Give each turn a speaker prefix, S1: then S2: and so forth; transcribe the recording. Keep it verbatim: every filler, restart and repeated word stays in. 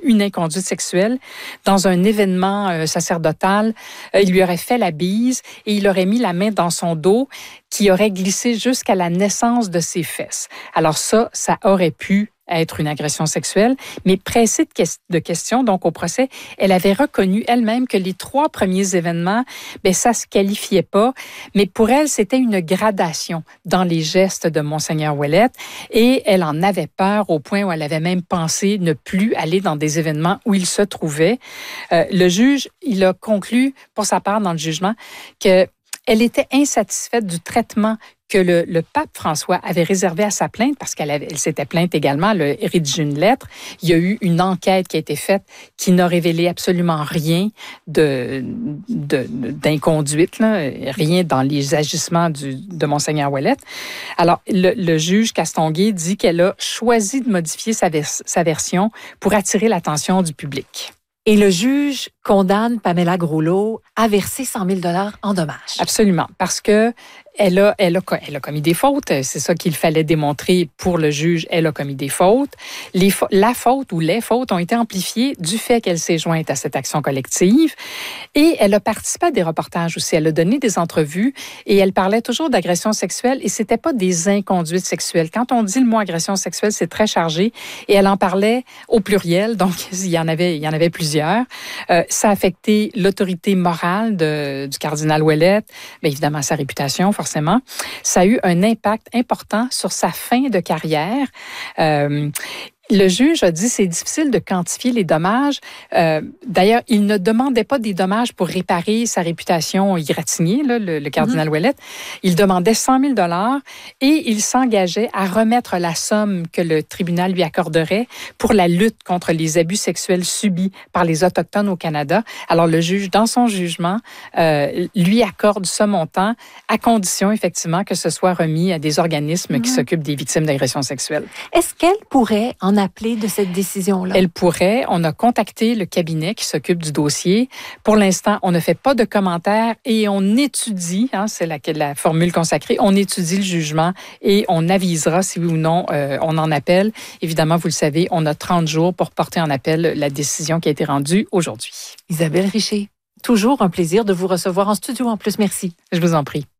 S1: une inconduite sexuelle dans un événement euh, sacerdotal. Euh, il lui aurait fait la bise et il aurait mis la main dans son dos qui aurait glissé jusqu'à la naissance de ses fesses. Alors ça, ça aurait pu être une agression sexuelle, mais pressée de, que- de questions, donc au procès, elle avait reconnu elle-même que les trois premiers événements, ben ça se qualifiait pas, mais pour elle, c'était une gradation dans les gestes de Monseigneur Ouellette et elle en avait peur au point où elle avait même pensé ne plus aller dans des événements où il se trouvait. Euh, le juge, il a conclu pour sa part dans le jugement que elle était insatisfaite du traitement que le, le pape François avait réservé à sa plainte, parce qu'elle avait, elle s'était plainte également, elle a rédigé une lettre. Il y a eu une enquête qui a été faite qui n'a révélé absolument rien de, de, d'inconduite, là, rien dans les agissements du, de Monseigneur Ouellette. Alors, le, le juge Castonguay dit qu'elle a choisi de modifier sa, vers, sa version pour attirer l'attention du public.
S2: Et le juge condamne Pamela Groulot à verser cent mille dollars en dommages.
S1: Absolument, parce que elle a, elle a, elle a commis des fautes. C'est ça qu'il fallait démontrer pour le juge. Elle a commis des fautes. Les, la faute ou les fautes ont été amplifiées du fait qu'elle s'est jointe à cette action collective. Et elle a participé à des reportages aussi. Elle a donné des entrevues et elle parlait toujours d'agression sexuelle et c'était pas des inconduites sexuelles. Quand on dit le mot agression sexuelle, c'est très chargé et elle en parlait au pluriel. Donc, il y en avait, il y en avait plusieurs. Euh, ça a affecté l'autorité morale de, du cardinal Ouellette, mais évidemment sa réputation, forcément. Ça a eu un impact important sur sa fin de carrière. Euh, Le juge a dit que c'est difficile de quantifier les dommages. Euh, d'ailleurs, il ne demandait pas des dommages pour réparer sa réputation égratignée, là, le, le cardinal mm-hmm. Ouellette. Il demandait cent mille dollars et il s'engageait à remettre la somme que le tribunal lui accorderait pour la lutte contre les abus sexuels subis par les Autochtones au Canada. Alors, le juge, dans son jugement, euh, lui accorde ce montant à condition, effectivement, que ce soit remis à des organismes mm-hmm. qui s'occupent des victimes d'agressions sexuelles.
S2: Est-ce qu'elle pourrait en appeler de cette décision-là?
S1: Elle pourrait. On a contacté le cabinet qui s'occupe du dossier. Pour l'instant, on ne fait pas de commentaires et on étudie, hein, c'est la, la formule consacrée, on étudie le jugement et on avisera si oui ou non euh, on en appelle. Évidemment, vous le savez, on a trente jours pour porter en appel la décision qui a été rendue aujourd'hui.
S2: Isabelle Richer, toujours un plaisir de vous recevoir en studio en plus. Merci.
S1: Je vous en prie.